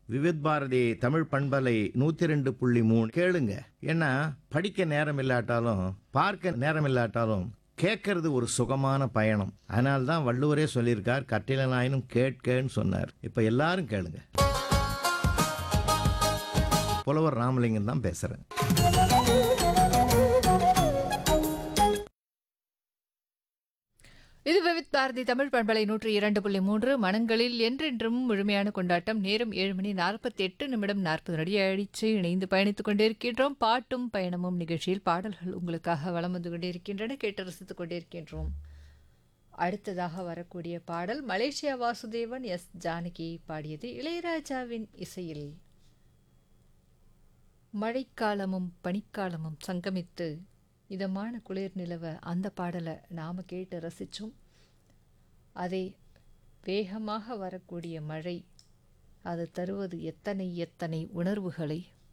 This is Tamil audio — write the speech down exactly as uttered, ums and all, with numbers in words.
விவித் பாரதி தமிழ் பண்பலை நூத்தி ரெண்டு புள்ளி மூணு கேளுங்க. ஏன்னா படிக்க நேரம் இல்லாட்டாலும் பார்க்க நேரம் இல்லாட்டாலும் கேட்கறது ஒரு சுகமான பயணம். அதனால தான் வள்ளுவரே சொல்லியிருக்கார், கற்றிலனாயினும் கேட்கன்னு சொன்னார். இப்ப எல்லாரும் கேளுங்க. புலவர் ராமலிங்கம் தான் பேசுறேன். இது விவித் பாரதி தமிழ் பண்பலை நூற்றி இரண்டு புள்ளி மூன்று மனங்களில் என்றென்றும் முழுமையான கொண்டாட்டம். நேரம் ஏழு மணி நாற்பத்தி எட்டு நிமிடம் நாற்பது நொடி அடிச்சு இணைந்து பயணித்துக் கொண்டிருக்கின்றோம். பாட்டும் பயணமும் நிகழ்ச்சியில் பாடல்கள் உங்களுக்காக வலம் வந்து கொண்டிருக்கின்றன, கேட்டு ரசித்துக் கொண்டிருக்கின்றோம். அடுத்ததாக வரக்கூடிய பாடல் மலேசியா வாசுதேவன் எஸ் ஜானகி பாடியது, இளையராஜாவின் இசையில். மழைக்காலமும் பனிக்காலமும் சங்கமித்து இதமான குளிர் நிலவ அந்த பாடலை நாம் கேட்டு ரசித்தோம். அதே வேகமாக வரக்கூடிய மழை அது தருவது எத்தனை எத்தனை உணர்வுகளை.